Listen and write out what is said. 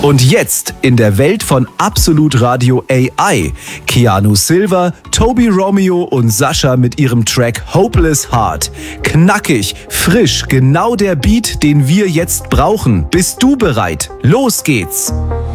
Und jetzt in der Welt von Absolut Radio AI. Keanu Silva, Toby Romeo und Sascha mit ihrem Track Hopeless Heart. Knackig, frisch, genau der Beat, den wir jetzt brauchen. Bist du bereit? Los geht's!